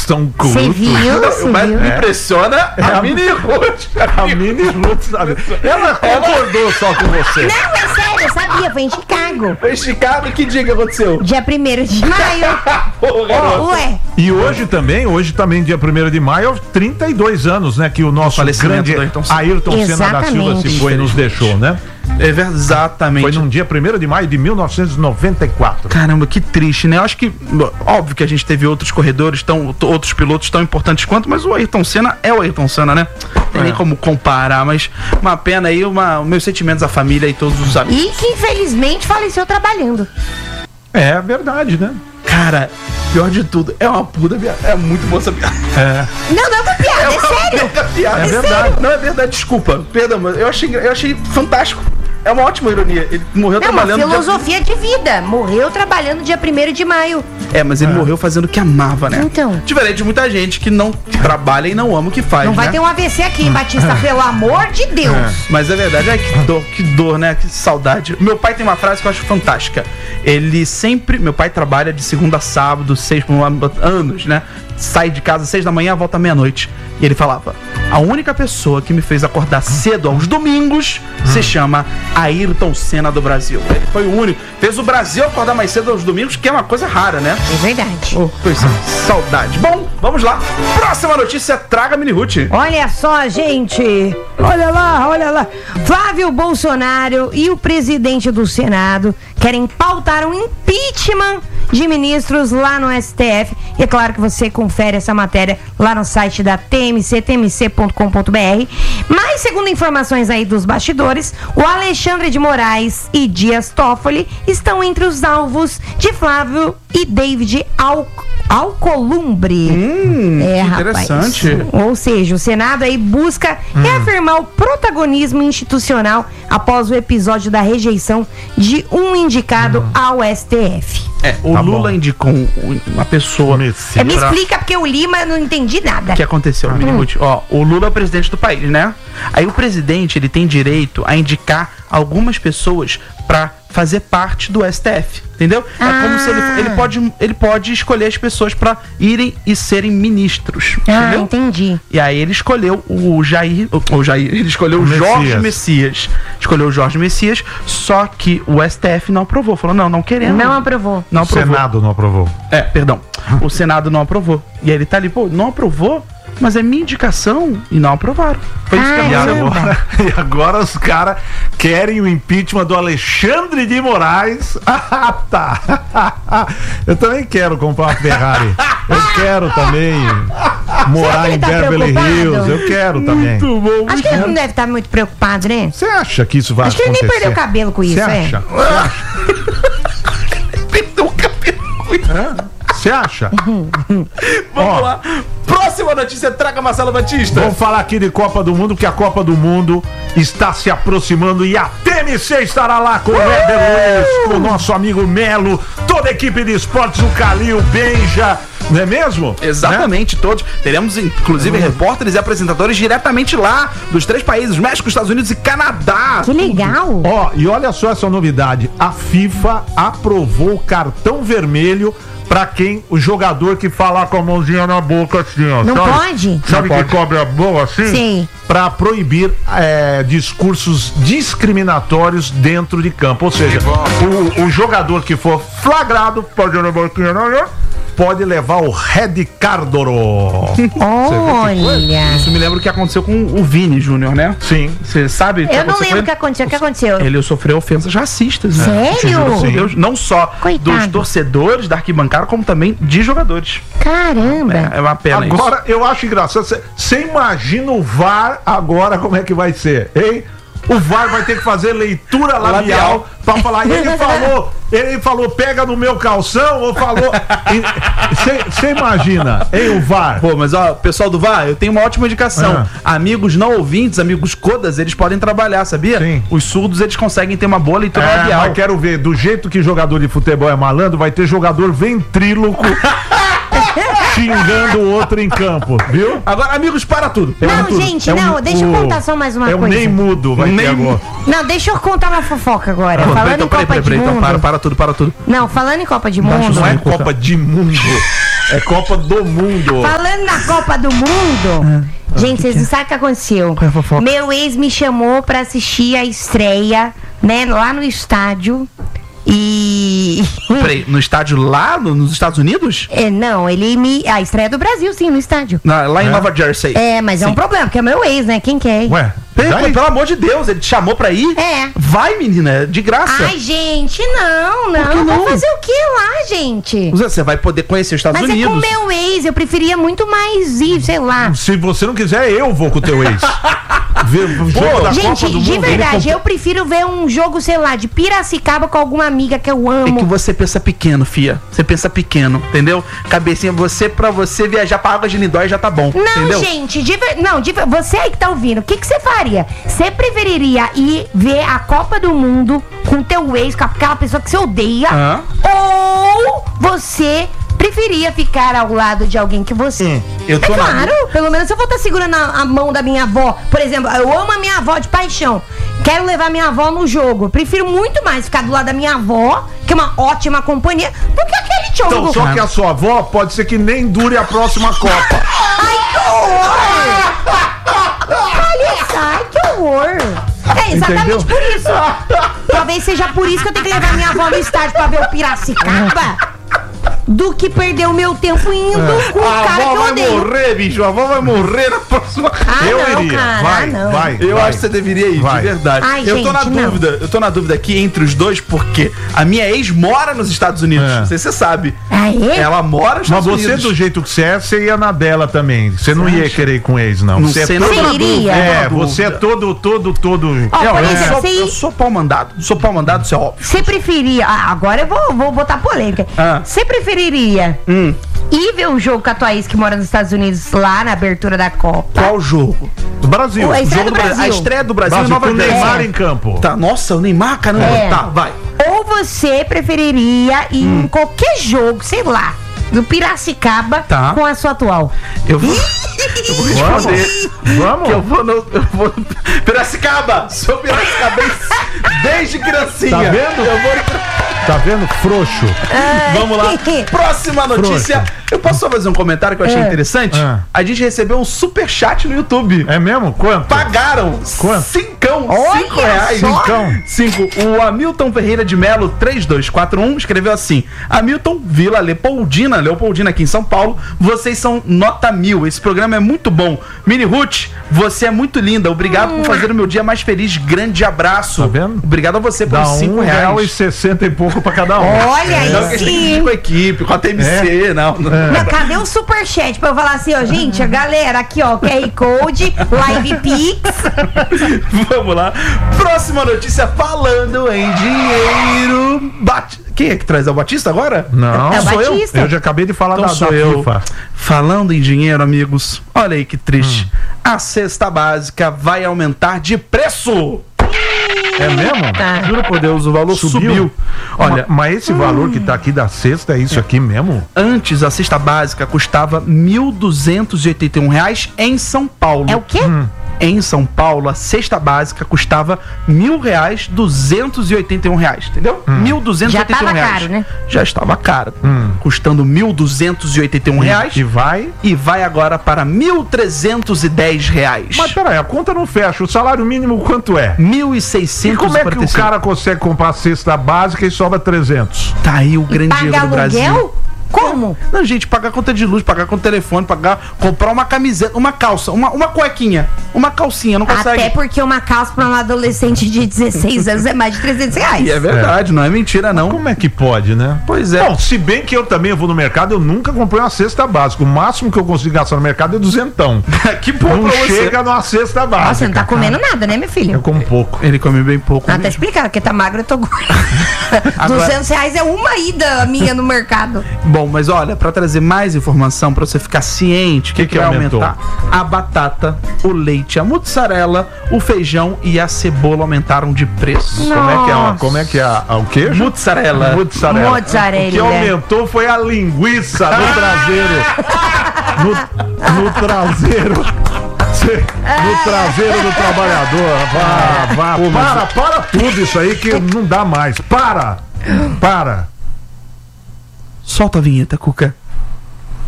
são Você cultos. viu? Mas me impressiona a Mini Ruth. A Mini Ruth, sabe? Ela concordou só com você. Não, é sério, eu sabia, foi em Chicago. Foi em Chicago, que dia que aconteceu? Dia 1º de maio. Ué, E hoje também, dia 1º de maio, 32 anos, né? Que o nosso falecimento grande do Ayrton Senna. Ayrton Senna da Silva Exatamente. se foi e nos deixou, né? Exatamente. Foi num dia 1º de maio de 1994. Caramba, que triste, né? Eu acho que, óbvio que a gente teve outros corredores, outros pilotos tão importantes quanto, mas o Ayrton Senna é o Ayrton Senna, né? Não tem nem como comparar, mas uma pena aí, meus sentimentos à família e todos os amigos. e que infelizmente faleceu trabalhando. É verdade, né? Cara, pior de tudo, é uma puta piada. É muito boa essa piada. Não é uma piada, é sério. Puta piada. É verdade. Não, é verdade, desculpa. Perdão, mas eu achei fantástico. É uma ótima ironia. Ele morreu É uma trabalhando. filosofia de vida. Morreu trabalhando dia 1º de maio. Mas ele morreu fazendo o que amava, né? Então. Diferente de muita gente que não trabalha e não ama o que faz, Não vai né? ter um AVC aqui, Batista, pelo amor de Deus. Mas é verdade, ai que dor, né? Que saudade. Meu pai tem uma frase que eu acho fantástica. Meu pai trabalha de segunda a sábado, 6 anos, né? Sai de casa às 6 da manhã, volta à meia-noite. E ele falava: a única pessoa que me fez acordar cedo aos domingos se chama Ayrton Senna do Brasil. Ele foi o único. Fez o Brasil acordar mais cedo aos domingos, que é uma coisa rara, né? É verdade. Saudade. Bom, vamos lá. Próxima notícia, traga Mini Ruth. Olha só, gente. Olha lá. Flávio Bolsonaro e o presidente do Senado querem pautar um impeachment de ministros lá no STF. E é claro que você confere essa matéria lá no site da TMC, tmc.com.br. Mas, segundo informações aí dos bastidores, o Alexandre de Moraes e Dias Toffoli estão entre os alvos de Flávio e David Alcolumbre. Interessante. Rapaz. Ou seja, o Senado aí busca reafirmar o protagonismo institucional após o episódio da rejeição de um indicado ao STF. O Tá Lula bom. indicou uma pessoa. Me explica, porque eu li, mas não entendi nada. O que aconteceu, Mini Ruth? Ó, o Lula é o presidente do país, né? Aí o presidente, ele tem direito a indicar algumas pessoas pra fazer parte do STF, entendeu? É como se ele pode escolher as pessoas pra irem e serem ministros, entendeu? Entendi. E aí ele escolheu ele escolheu o Jorge Messias. Escolheu o Jorge Messias, só que o STF não aprovou. Falou, não queremos. Não aprovou. Não O aprovou. Senado não aprovou. Perdão. O Senado não aprovou. E aí ele tá ali, não aprovou? Mas é minha indicação e não aprovaram. Foi isso que E aconteceu. agora os caras querem o impeachment do Alexandre de Moraes. Ah, tá. Eu também quero comprar uma Ferrari. Eu quero também morar ele em tá Beverly preocupado? Hills. Eu quero também. Muito bom. Acho que ele não deve estar muito preocupado, né? Você acha que isso vai Acho que ele acontecer? nem perdeu o cabelo com isso, Você acha? Perdeu o cabelo. Você acha? Vamos lá. Próxima notícia, traga Marcelo Batista. Vamos falar aqui de Copa do Mundo, porque a Copa do Mundo está se aproximando e a TMC estará lá com o Weber Luiz, com o nosso amigo Melo, toda a equipe de esportes, o Calil, o Benja, não é mesmo? Exatamente, todos. Teremos, inclusive, repórteres e apresentadores diretamente lá, dos 3 países, México, Estados Unidos e Canadá. Que legal. Ó, e olha só essa novidade, a FIFA aprovou o cartão vermelho pra quem o jogador que falar com a mãozinha na boca assim, ó. Não sabe? pode? Sabe que cobre a boca assim? Sim. Pra proibir discursos discriminatórios dentro de campo. Ou seja, o jogador que for flagrado pode levar o Red Cardoro. Olha. Isso me lembra o que aconteceu com o Vini Júnior, né? Sim. Você sabe? Eu não lembro o que aconteceu. O que aconteceu? Ele sofreu ofensas racistas, né? Sério? Sim. Não só Coitado. dos torcedores da arquibancada, como também de jogadores. Caramba. É uma pena isso. Agora, eu acho engraçado. Você imagina o VAR agora como é que vai ser, hein? O VAR vai ter que fazer leitura labial pra falar. Ele falou, pega no meu calção, ou falou. Você imagina, hein, o VAR? Pô, mas ó, pessoal do VAR, eu tenho uma ótima indicação. Amigos não ouvintes, amigos codas, eles podem trabalhar, sabia? Sim. Os surdos, eles conseguem ter uma boa leitura labial. Mas quero ver, do jeito que jogador de futebol é malandro, vai ter jogador ventríloco xingando o outro em campo, viu? Agora, amigos, para tudo. Não, gente, deixa eu contar só mais uma coisa. Nem mudo vai ter agora. Não, deixa eu contar uma fofoca agora. Pô, Falando então, em Copa de então, Mundo. para tudo. Não, falando em Copa de Mundo. Não é Copa de Mundo. É Copa do Mundo. Falando na Copa do Mundo, gente, vocês não sabem o que aconteceu. Qual é a fofoca? Meu ex me chamou pra assistir a estreia, né, lá no estádio. E. Peraí, no estádio lá nos Estados Unidos? Não, a estreia do Brasil, sim, no estádio. Lá em Nova Jersey. Mas é um problema, porque é meu ex, né? Quem quer? Ué, Pelo amor de Deus, ele te chamou pra ir? É. Vai, menina, de graça. Ai, gente, não. Por que não? Vai fazer o que lá, gente? Você vai poder conhecer os Estados Mas Unidos. é com meu ex, eu preferia muito mais ir, sei lá. se você não quiser, eu vou com o teu ex. Ver o jogo da Gente, Copa do de Mundo. verdade, eu prefiro ver um jogo, sei lá, de Piracicaba com alguma amiga que eu É que amo. você pensa pequeno, fia. Você pensa pequeno, entendeu? Cabecinha, pra você viajar pra Água de Lindóia já tá bom, Não, entendeu? gente, você aí que tá ouvindo, o que você faria? Você preferiria ir ver a Copa do Mundo com teu ex, com aquela pessoa que você odeia? Hã? Ou você preferia ficar ao lado de alguém que você... Eu tô É claro, pelo menos eu vou estar segurando a mão da minha avó. Por exemplo, eu amo a minha avó de paixão. Quero levar minha avó no jogo. Eu prefiro muito mais ficar do lado da minha avó, que é uma ótima companhia, do que aquele jogo. Então, só que a sua avó pode ser que nem dure a próxima Copa. Ai, que horror! Ai, que horror! É exatamente Entendeu? por isso. Talvez seja por isso que eu tenho que levar minha avó no estádio pra ver o Piracicaba. Do que perder o meu tempo indo com o A cara que avó eu vai odeio. morrer, bicho. A avó vai morrer na próxima. Ah, Eu não, iria. cara, Vai, não. vai. Eu acho que você deveria ir, Vai. de verdade. Ai, eu tô na gente, não. dúvida. Eu tô na dúvida aqui entre os dois, porque a minha ex mora nos Estados Unidos. É. Não sei se você sabe. Ah, é? Ela mora nos Mas Estados você, Unidos. do jeito que você ia na dela também. Você não ia querer ir com ex, não. Não Você sei, é não todo... tô na Você iria? dúvida, É, tô na você é dúvida. todo... Ó, por exemplo, Eu sou pau mandado. Sou pau mandado, isso é óbvio. Você preferia... agora eu vou botar polêmica. Ah. Você preferiria ir ver um jogo com a tua ex que mora nos Estados Unidos lá na abertura da Copa? Qual jogo? Do Brasil. A estreia Jogo do Brasil. A estreia do Brasil, Brasil em Nova com o Jersey. Neymar em campo. Tá, nossa, o Neymar, caramba. É. Tá, vai. Ou você preferiria ir em qualquer jogo, sei lá, do Piracicaba Tá. com a sua atual? Eu vou responder. Vamos? Que eu vou no Piracicaba. Sou piracicabense desde criancinha. Tá vendo? Eu vou... Tá vendo? Frouxo. Vamos lá. Próxima notícia. Frouxo. Eu posso só fazer um comentário que eu achei interessante? A gente recebeu um superchat no YouTube. É mesmo? Quanto? Pagaram Quanto? cincão, Olha R$5. só. Cincão. O Hamilton Ferreira de Melo 3241 escreveu assim: Hamilton, Vila Leopoldina aqui em São Paulo, vocês são nota 1000. Esse programa é muito bom. Mini Ruth, você é muito linda. Obrigado por fazer o meu dia mais feliz. Grande abraço. Tá vendo? Obrigado a você Dá por R$5. R$1,60 e pouco pra cada um. Olha aí Não, que a gente tem que sim. ir com a equipe, com a TMC, não. Mas cadê o superchat pra eu falar assim, ó, gente, a galera, aqui, ó, QR Code, Live Pix. Vamos lá. Próxima notícia, falando em dinheiro. Quem é que traz? É o Batista agora? Não, É o sou eu. Batista. Eu já acabei de falar Então da sou eu. FIFA. Falando em dinheiro, amigos, olha aí que triste. A cesta básica vai aumentar de preço. É mesmo? Tá. Juro por Deus, o valor subiu. Olha, Mas esse valor que tá aqui da cesta é isso aqui mesmo? antes a cesta básica custava R$ 1.281 em São Paulo. É o quê? Em São Paulo, a cesta básica custava R$ 1.281, entendeu? R$ 1.281. Já tava caro, né? Já estava caro. Custando R$ 1.281 E vai. e vai agora para R$ 1.310. Mas peraí, a conta não fecha. O salário mínimo quanto é? R$ E 1.645. como é que o cara consegue comprar a cesta básica e sobra 300? Tá aí o grande Paga dinheiro do Brasil. aluguel? Como? Não, gente, pagar conta de luz, pagar conta de telefone, comprar uma camiseta, uma calça, uma cuequinha, uma calcinha, não consegue. Até porque uma calça pra um adolescente de 16 anos é mais de R$300. E é verdade, não é mentira, não. Como é que pode, né? Pois é. Bom, se bem que eu também vou no mercado, eu nunca comprei uma cesta básica. O máximo que eu consigo gastar no mercado é 200. Que bom Não pra você. chega numa cesta básica. Nossa, você não tá comendo nada, né, meu Eu filho? como pouco. Ele come bem pouco. Ah, tá mesmo. explicado, porque tá magro, eu tô gorda. Agora- R$200 é uma ida minha no mercado. Bom, mas olha, pra trazer mais informação, pra você ficar ciente, o que que vai aumentou? aumentar? A batata, o leite, a mussarela, o feijão e a cebola aumentaram de preço. Como é que é o queijo? Mussarela. Mozzarella. Mozzarella. O que aumentou foi a linguiça no traseiro. No traseiro. No traseiro do trabalhador. Vá. Para tudo isso aí que não dá mais. Para. Solta a vinheta, Cuca.